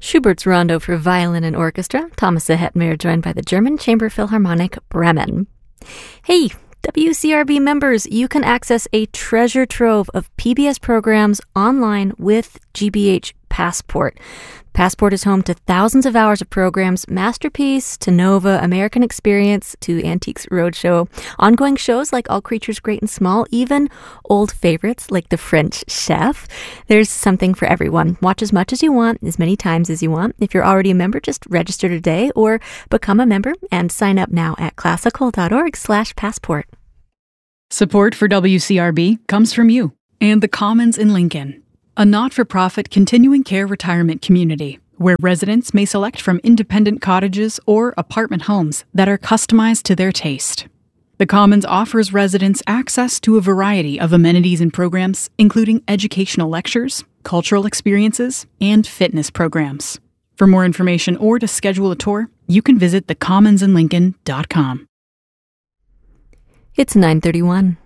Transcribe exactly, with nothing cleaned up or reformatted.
Schubert's Rondo for Violin and Orchestra, Thomas Hetmeyer joined by the German Chamber Philharmonic Bremen. Hey, W C R B members, you can access a treasure trove of P B S programs online with G B H Passport. Passport is home to thousands of hours of programs, Masterpiece to Nova, American Experience to Antiques Roadshow, ongoing shows like All Creatures Great and Small, even old favorites like The French Chef. There's something for everyone. Watch as much as you want, as many times as you want. If you're already a member, just register today or become a member and sign up now at classical.org slash passport. Support for W C R B comes from you and the Commons in Lincoln, a not-for-profit continuing care retirement community where residents may select from independent cottages or apartment homes that are customized to their taste. The Commons offers residents access to a variety of amenities and programs, including educational lectures, cultural experiences, and fitness programs. For more information or to schedule a tour, you can visit the commons in lincoln dot com. It's nine thirty-one.